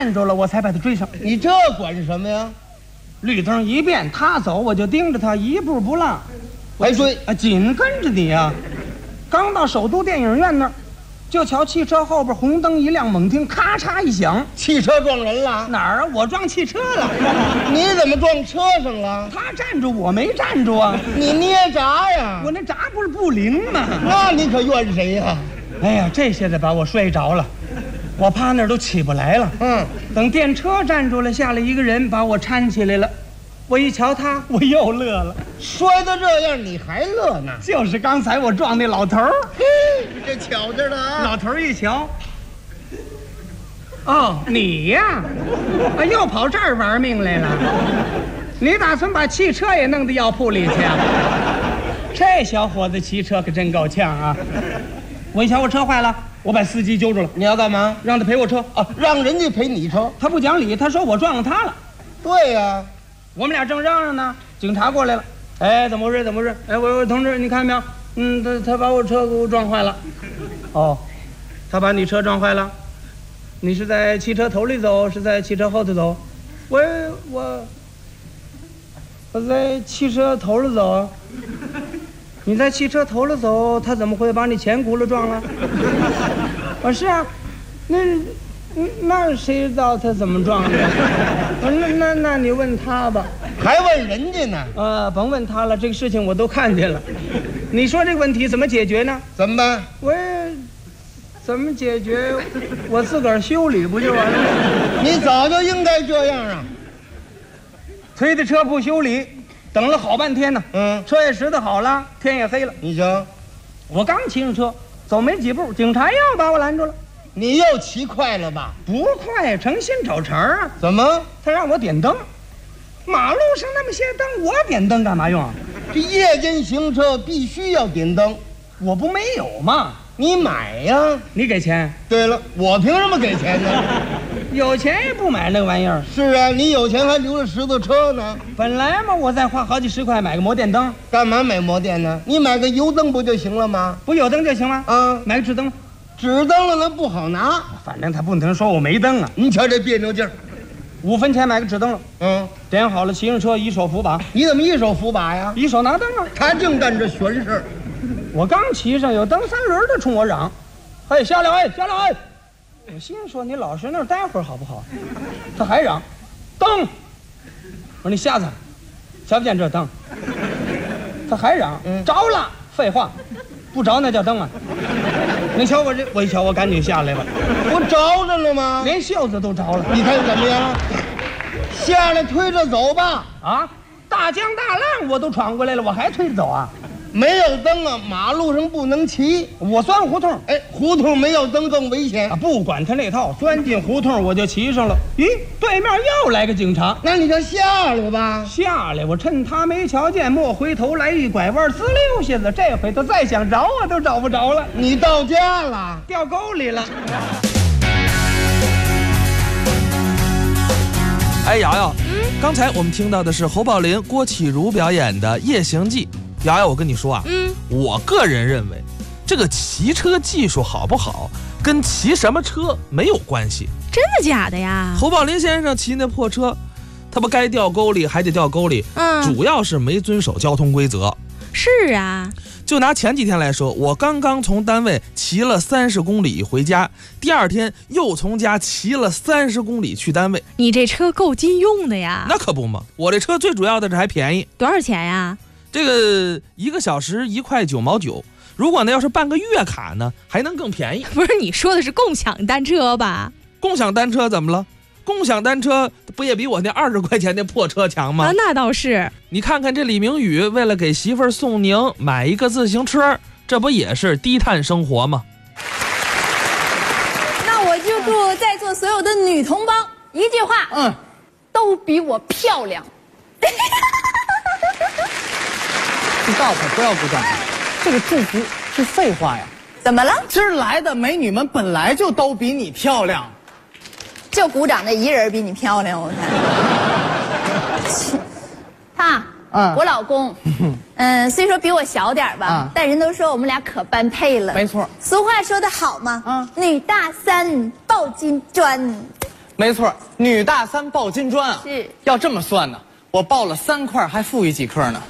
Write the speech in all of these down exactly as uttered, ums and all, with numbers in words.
站住了，我才把他追上。 你这管什么呀？ 绿灯一变，他走我就盯着他，一步不落， 还追啊，紧跟着你呀、啊。刚到首都电影院那儿，就瞧汽车后边红灯一亮，猛听咔嚓一响， 汽车撞人了？ 哪儿啊？我撞汽车了。 你怎么撞车上了？ 他站住，我没站住啊。 你捏闸呀？ 我那闸不是不灵吗？ 那你可怨谁呀？ 哎呀，这下子把我摔着了，我趴那儿都起不来了。 嗯， 等电车站住了，下来一个人把我搀起来了。我一瞧他，我又乐了。 摔得这样，你还乐呢？ 就是刚才我撞那老头儿。 这巧着呢啊！ 老头儿一瞧，哦，你呀，啊，又跑这儿玩命来了。你打算把汽车也弄到药铺里去啊？这小伙子骑车可真够呛啊！我一瞧我车坏了，我把司机揪住了。 你要干嘛？ 让他赔我车啊，让人家赔你车。 他不讲理，他说我撞了他了。 对呀、啊， 我们俩正嚷嚷呢，警察过来了。哎，怎么回事？怎么回事？哎，我我同志，你看没有？嗯，他他把我车给我撞坏了。哦，他把你车撞坏了？你是在汽车头里走，是在汽车后头走？我我我在汽车头里走。你在汽车头里走，他怎么会把你前轱辘撞了？啊，是啊，那那谁知道他怎么撞的？那那那你问他吧。 还问人家呢？ 呃，甭问他了，这个事情我都看见了。你说这个问题怎么解决呢？ 怎么办？ 我怎么解决？我自个儿修理不就完了吗？ 你早就应该这样啊！ 推的车不修理，等了好半天呢。 嗯， 车也拾掇好了，天也黑了。 你瞧， 我刚骑上车，走没几步，警察又把我拦住了。 你又骑快了吧？ 不快，诚心找茬啊！ 怎么？ 他让我点灯。马路上那么些灯，我点灯干嘛用啊？ 这夜间行车必须要点灯， 我不没有吗？ 你买呀！ 你给钱？ 对了，我凭什么给钱呢？ 有钱也不买那玩意儿。 是啊，你有钱还留着石头车呢。 本来嘛，我再花好几十块买个摩电灯。 干嘛买摩电呢？你买个油灯不就行了吗？ 不有灯就行了啊， 买个纸灯。 纸灯了那不好拿， 反正他不能说我没灯啊。 你瞧这别扭劲儿。 五分钱买个纸灯了， 嗯， 点好了，骑上车一手扶把。 你怎么一手扶把呀？ 一手拿灯啊。 他净干这玄事。 我刚骑上，有蹬三轮的冲我嚷：“嘿，下来！哎，下来！哎！”我心说你老实那儿待会儿好不好？他还嚷：“灯！”我说你瞎子，瞧不见这灯？他还嚷：“嗯，着了！”废话，不着那叫灯啊！你瞧我这，我一瞧我赶紧下来了。 不着着了吗？ 连袖子都着了。 你看怎么样？下来推着走吧。 啊，大江大浪我都闯过来了，我还推着走啊？ 没有灯啊，马路上不能骑。 我钻胡同， 哎，胡同没有灯更危险啊！不管他那套，钻进胡同我就骑上了。咦，对面又来个警察， 那你就下来吧。 下来，我趁他没瞧见，莫回头来一拐弯，滋溜下子。这回他再想找我都找不着了。 你到家了， 掉沟里了。 哎，瑶瑶，嗯，刚才我们听到的是侯宝林、郭启儒表演的《夜行记》。瑶瑶，我跟你说啊，嗯，我个人认为，这个骑车技术好不好，跟骑什么车没有关系。 真的假的呀？ 侯宝林先生骑那破车，他不该掉沟里还得掉沟里，嗯，主要是没遵守交通规则。 是啊， 就拿前几天来说，我刚刚从单位骑了三十公里回家，第二天又从家骑了三十公里去单位。 你这车够金用的呀？ 那可不嘛，我这车最主要的是还便宜。 多少钱呀？ 这个一个小时一块九毛九，如果呢要是办个月卡呢，还能更便宜。 不是，你说的是共享单车吧？ 共享单车怎么了？共享单车不也比我那二十块钱的破车强吗？ 啊，那倒是。 你看看这李明宇为了给媳妇儿宋宁买一个自行车，这不也是低碳生活吗？ 那我就祝在座所有的女同胞一句话，嗯，都比我漂亮。 你告诉我不要鼓掌，这个祝福是废话呀！ 怎么了？ 今儿来的美女们本来就都比你漂亮， 就鼓掌这一人比你漂亮，我看。他，嗯，我老公，嗯，虽说比我小点吧，嗯，但人都说我们俩可般配了。 没错， 俗话说得好嘛，嗯，女大三抱金砖。 没错，女大三抱金砖啊。 是。 要这么算呢，我抱了三块，还富裕几颗呢？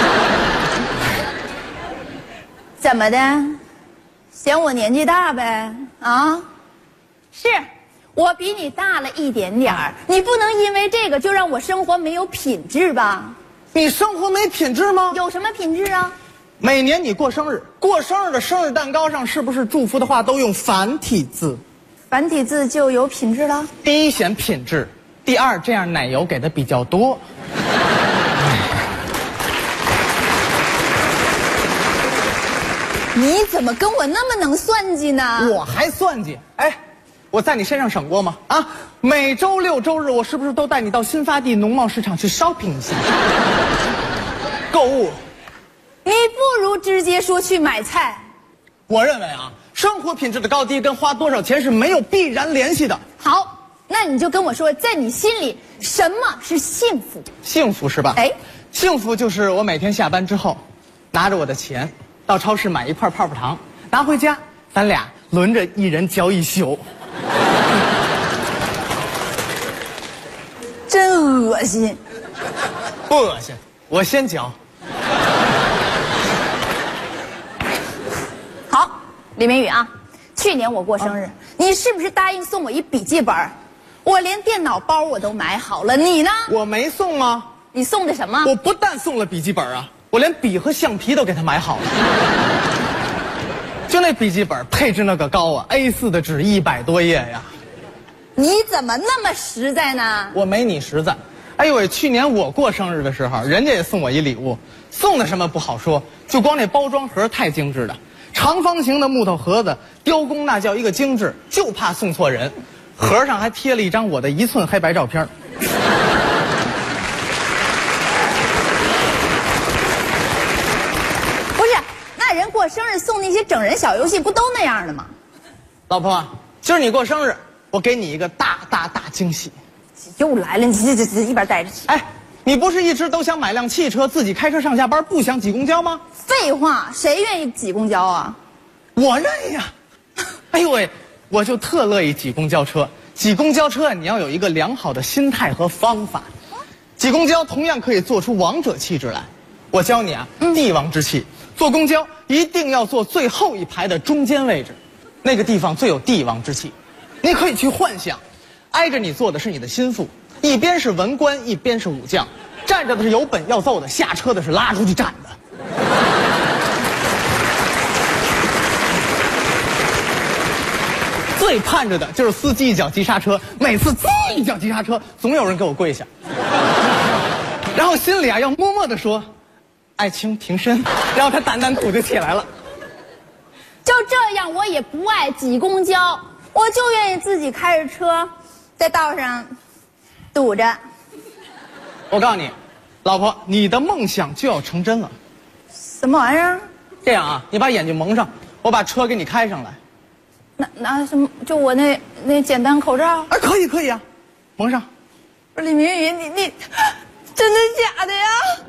怎么的？嫌我年纪大呗？啊？是，我比你大了一点点儿，你不能因为这个就让我生活没有品质吧？ 你生活没品质吗？ 有什么品质啊？ 每年你过生日，过生日的生日蛋糕上是不是祝福的话都用繁体字？ 繁体字就有品质了？ 第一显品质，第二这样奶油给的比较多。 你怎么跟我那么能算计呢？ 我还算计？哎，我在你身上省过吗？啊，每周六周日我是不是都带你到新发地农贸市场去 shopping 一下，购物？ 你不如直接说去买菜。 我认为啊，生活品质的高低跟花多少钱是没有必然联系的。 好，那你就跟我说，在你心里什么是幸福？ 幸福是吧？哎，幸福就是我每天下班之后，拿着我的钱到超市买一块泡泡糖，拿回家，咱俩轮着一人嚼一宿。 真恶心。 不恶心，我先嚼。 好，李明宇啊，去年我过生日，啊、你是不是答应送我一笔记本？我连电脑包我都买好了，你呢？ 我没送啊。 你送的什么？ 我不但送了笔记本啊，我连笔和橡皮都给他买好了。就那笔记本配置那个高啊 ，A 四 的纸一百多页呀。 你怎么那么实在呢？ 我没你实在。哎呦喂，去年我过生日的时候，人家也送我一礼物，送的什么不好说，就光那包装盒太精致了，长方形的木头盒子，雕工那叫一个精致，就怕送错人。盒上还贴了一张我的一寸黑白照片。 不是，那人过生日送那些整人小游戏，不都那样的吗？ 老婆，今儿你过生日，我给你一个大大大惊喜。 又来了，你这这这一边待着去。 哎，你不是一直都想买辆汽车，自己开车上下班，不想挤公交吗？ 废话，谁愿意挤公交啊？ 我愿意呀。哎呦喂，我就特乐意挤公交车。挤公交车你要有一个良好的心态和方法。挤公交同样可以做出王者气质来。我教你啊，嗯、帝王之气。坐公交一定要坐最后一排的中间位置，那个地方最有帝王之气。你可以去幻想。挨着你坐的是你的心腹，一边是文官，一边是武将，站着的是有本要揍的，下车的是拉出去斩的。最盼着的就是司机一脚急刹车，每次滋一脚急刹车，总有人给我跪下，然后心里啊要默默地说：“爱卿平身。”然后他掸掸土就起来了。 就这样，我也不爱挤公交，我就愿意自己开着车。在道上堵着。 我告诉你，老婆，你的梦想就要成真了。 什么玩意儿？ 这样啊，你把眼睛蒙上，我把车给你开上来。 拿拿什么？就我那那简单口罩？ 啊，可以可以啊，蒙上。 不是李明宇，你你真的假的呀？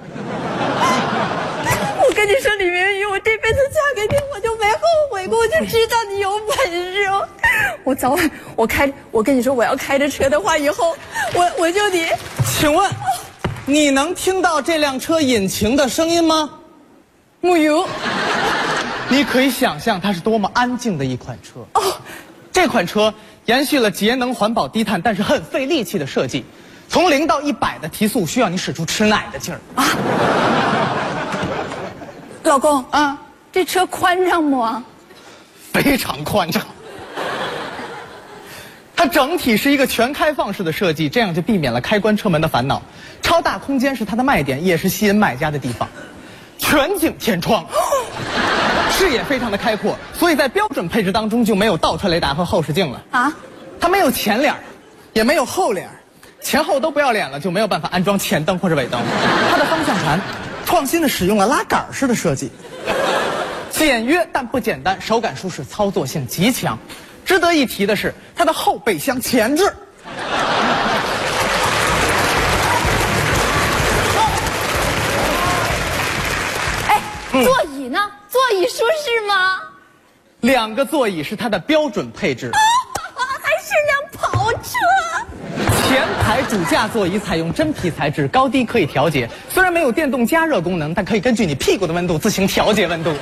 我跟你说，李明宇，我这辈子嫁给你，我就没后悔过，我就知道你有本事。我早晚我开，我跟你说，我要开着车的话，以后我我就得。 请问，你能听到这辆车引擎的声音吗？ 木有。 你可以想象它是多么安静的一款车。哦，这款车延续了节能环保低碳，但是很费力气的设计。从零到一百的提速需要你使出吃奶的劲儿啊！ 老公啊，这车宽敞不？ 非常宽敞。它整体是一个全开放式的设计，这样就避免了开关车门的烦恼。超大空间是它的卖点，也是吸引买家的地方。全景天窗，视野非常的开阔，所以在标准配置当中就没有倒车雷达和后视镜了啊。它没有前脸，也没有后脸。前后都不要脸了，就没有办法安装前灯或者尾灯。它的方向盘创新的使用了拉杆式的设计，简约但不简单，手感舒适，操作性极强。值得一提的是，它的后备箱前置。 哎，座椅呢？座椅舒适吗？ 两个座椅是它的标准配置。 哦，还是辆跑车。 主驾座椅采用真皮材质，高低可以调节。虽然没有电动加热功能，但可以根据你屁股的温度自行调节温度。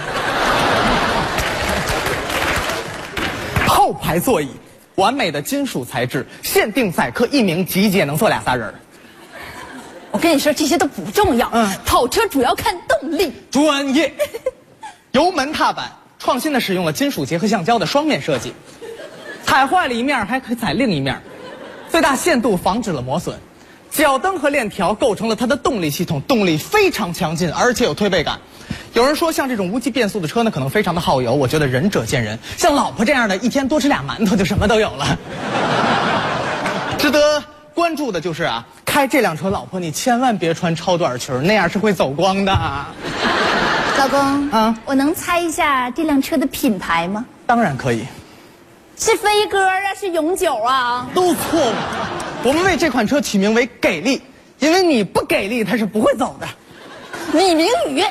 后排座椅，完美的金属材质，限定载客一名，集结能坐俩仨人。 我跟你说，这些都不重要。嗯，跑车主要看动力。 专业。油门踏板创新的使用了金属结合橡胶的双面设计，踩坏了一面还可以踩另一面，最大限度防止了磨损。脚蹬和链条构成了它的动力系统，动力非常强劲，而且有推背感。有人说像这种无级变速的车呢，可能非常的耗油，我觉得仁者见仁。像老婆这样的，一天多吃俩馒头就什么都有了。值得关注的就是啊，开这辆车，老婆你千万别穿超短裙，那样是会走光的。 老公啊， 我能猜一下这辆车的品牌吗？ 当然可以。 是飞鸽啊，是永久啊？ 都错误。我们为这款车取名为给力，因为你不给力，它是不会走的。 李明宇。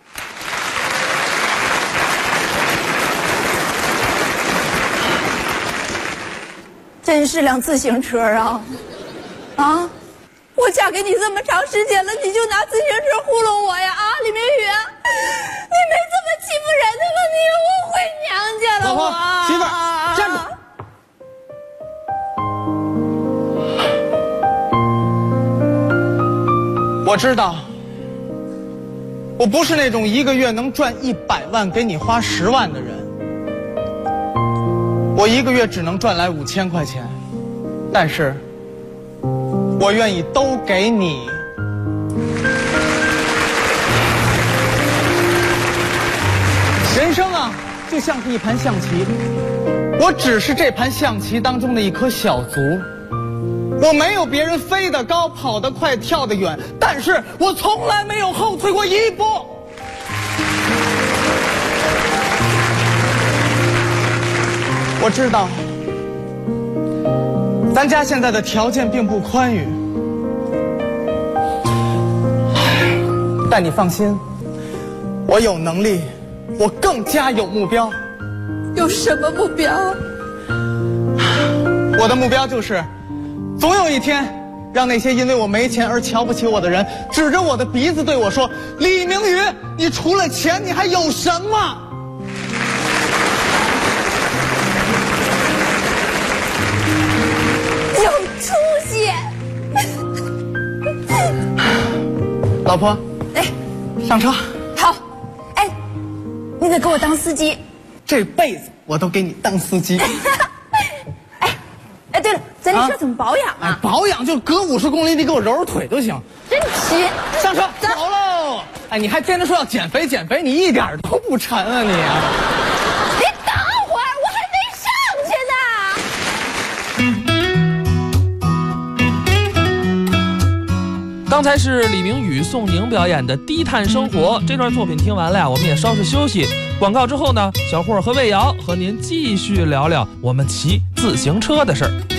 真是辆自行车啊！啊！我嫁给你这么长时间了，你就拿自行车糊弄我呀！啊，李明宇，你没这么欺负人的了，你误会娘家了。 老婆， 我媳妇儿，站住！我知道，我不是那种一个月能赚一百万给你花十万的人，我一个月只能赚来五千块钱，但是我愿意都给你。人生啊，就像是一盘象棋，我只是这盘象棋当中的一颗小卒。我没有别人飞得高、跑得快、跳得远，但是我从来没有后退过一步。我知道，咱家现在的条件并不宽裕，但你放心，我有能力，我更加有目标。 有什么目标？ 我的目标就是，总有一天，让那些因为我没钱而瞧不起我的人，指着我的鼻子对我说：“李明宇，你除了钱，你还有什么？” 有出息。 老婆， 哎， 上车。 好。哎，你得给我当司机。 这辈子我都给你当司机。 哎，哎，对了，咱这车怎么保养啊？ 哎，保养就隔五十公里，你给我揉揉腿就行。 真勤。 上车，走喽！哎，你还天天说要减肥减肥，你一点都不沉啊你啊！ 你等会儿，我还没上去呢。 刚才是李明宇、宋宁表演的《低碳生活》这段作品，听完了呀，我们也稍事休息。广告之后呢，小霍和魏瑶和您继续聊聊我们骑自行车的事儿。